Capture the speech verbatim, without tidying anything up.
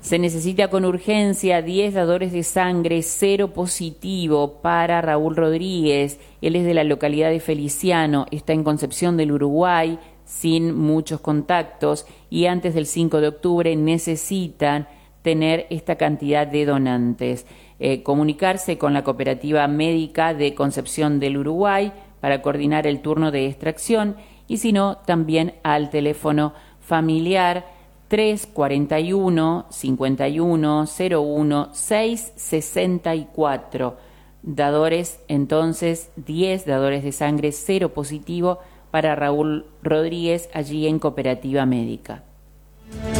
Se necesita con urgencia diez dadores de sangre cero positivo para Raúl Rodríguez. Él es de la localidad de Feliciano, está en Concepción del Uruguay, sin muchos contactos, y antes del cinco de octubre necesitan tener esta cantidad de donantes. Eh, comunicarse con la Cooperativa Médica de Concepción del Uruguay para coordinar el turno de extracción, y si no, también al teléfono familiar tres cuarenta y uno, cincuenta y uno, cero uno, seis sesenta y cuatro. Dadores, entonces, diez dadores de sangre cero positivo para Raúl Rodríguez allí en Cooperativa Médica.